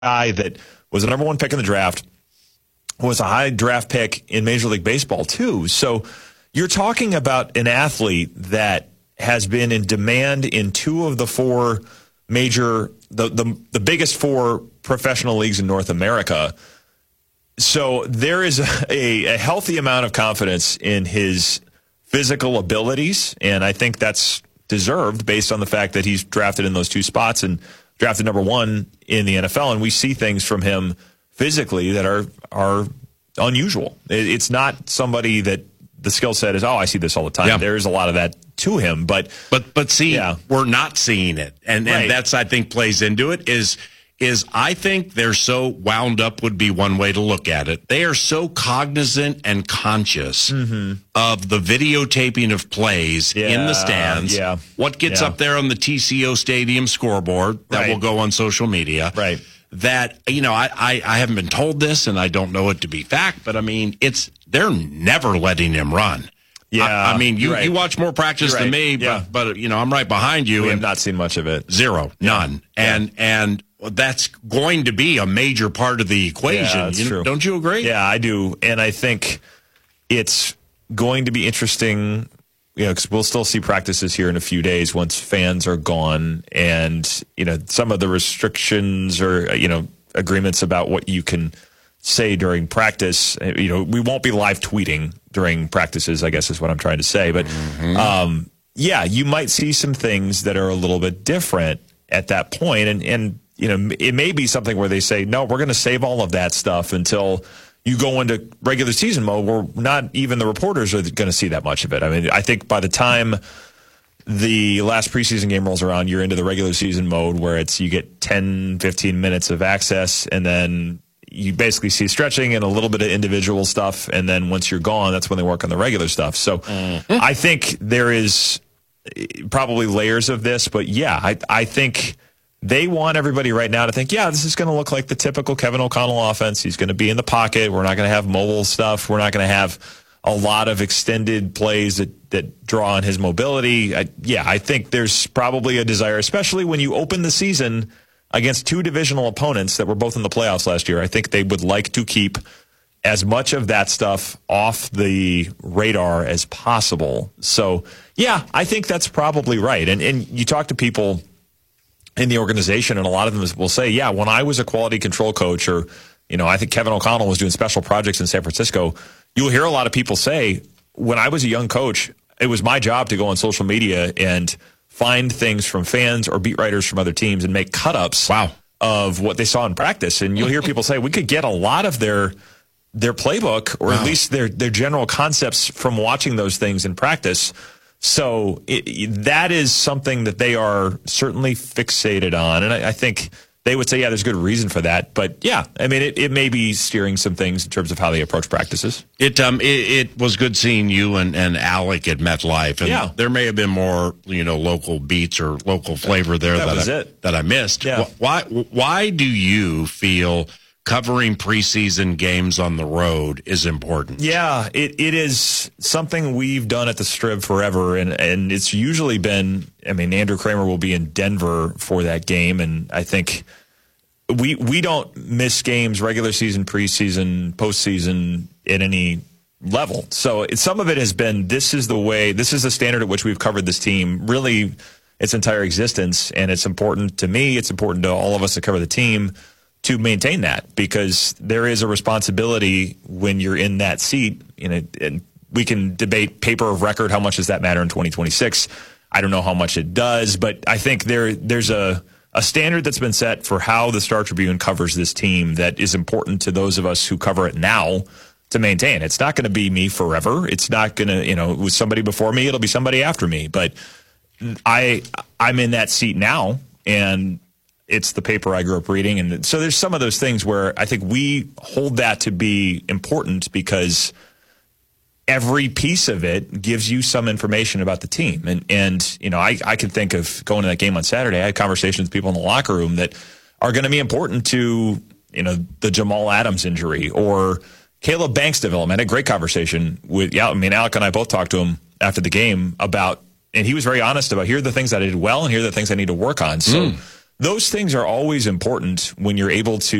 guy that was the number one pick in the draft, was a high draft pick in Major League Baseball too. So you're talking about an athlete that has been in demand in two of the four major, the biggest four professional leagues in North America. So there is a healthy amount of confidence in his physical abilities, and I think that's deserved based on the fact that he's drafted in those two spots and drafted number one in the NFL, and we see things from him physically that are unusual. It's not somebody that the skill set is, I see this all the time. Yeah. There is a lot of that to him, but see, we're not seeing it, and that's, I think, plays into it. Is I think they're so wound up would be one way to look at it. They are so cognizant and conscious of the videotaping of plays in the stands. Yeah. What gets up there on the TCO Stadium scoreboard that will go on social media. Right. That, I haven't been told this, and I don't know it to be fact, but I mean, they're never letting him run. Yeah, I mean, you watch more practice than me, but I'm right behind you. We have not seen much of it. Zero, none, and that's going to be a major part of the equation. Yeah, that's true. Don't you agree? Yeah, I do, and I think it's going to be interesting. Because we'll still see practices here in a few days once fans are gone, and some of the restrictions or agreements about what you can say during practice. We won't be live tweeting during practices, I guess is what I'm trying to say. But you might see some things that are a little bit different at that point, and it may be something where they say, no, we're going to save all of that stuff until you go into regular season mode where not even the reporters are going to see that much of it. I mean, I think by the time the last preseason game rolls around, you're into the regular season mode where you get 10, 15 minutes of access, and then you basically see stretching and a little bit of individual stuff. And then once you're gone, that's when they work on the regular stuff. So I think there is probably layers of this, but I think they want everybody right now to think, this is going to look like the typical Kevin O'Connell offense. He's going to be in the pocket. We're not going to have mobile stuff. We're not going to have a lot of extended plays that draw on his mobility. I think there's probably a desire, especially when you open the season against two divisional opponents that were both in the playoffs last year. I think they would like to keep as much of that stuff off the radar as possible. So, I think that's probably right. And you talk to people in the organization, and a lot of them will say, when I was a quality control coach, or, I think Kevin O'Connell was doing special projects in San Francisco, you'll hear a lot of people say, when I was a young coach, it was my job to go on social media and find things from fans or beat writers from other teams and make cut-ups of what they saw in practice. And you'll hear people say, we could get a lot of their playbook, or at least their general concepts from watching those things in practice. So that is something that they are certainly fixated on. And I think they would say, there's good reason for that. But I mean, it may be steering some things in terms of how they approach practices. It was good seeing you and Alec at MetLife. And there may have been more, local beats or local flavor there that I missed. Yeah. Why do you feel covering preseason games on the road is important? Yeah, it is something we've done at the Strib forever, and it's usually been, Andrew Kramer will be in Denver for that game, and I think we don't miss games, regular season, preseason, postseason, at any level. So some of it has been, this is the standard at which we've covered this team, really its entire existence, and it's important to me, it's important to all of us that cover the team, to maintain that, because there is a responsibility when you're in that seat. And we can debate paper of record, how much does that matter in 2026? I don't know how much it does, but I think there's a standard that's been set for how the Star Tribune covers this team that is important to those of us who cover it now to maintain. It's not going to be me forever. It's not going to, it was somebody before me, it'll be somebody after me. But I'm in that seat now, and it's the paper I grew up reading. And so there's some of those things where I think we hold that to be important, because every piece of it gives you some information about the team. And I can think of going to that game on Saturday. I had conversations with people in the locker room that are going to be important to, the Jamal Adams injury or Caleb Banks' development. I had a great conversation with, Alec and I both talked to him after the game about, and he was very honest about, here are the things that I did well and here are the things I need to work on. So those things are always important when you're able to